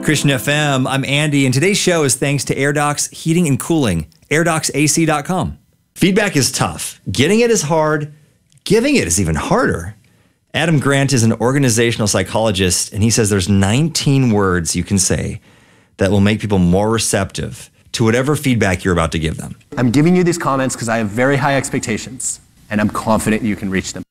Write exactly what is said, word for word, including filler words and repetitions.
Christian F M, I'm Andy, and today's show is thanks to AirDocs Heating and Cooling, air docs A C dot com. Feedback is tough. Getting it is hard. Giving it is even harder. Adam Grant is an organizational psychologist, and he says there's nineteen words you can say that will make people more receptive to whatever feedback you're about to give them. I'm giving you these comments because I have very high expectations, and I'm confident you can reach them.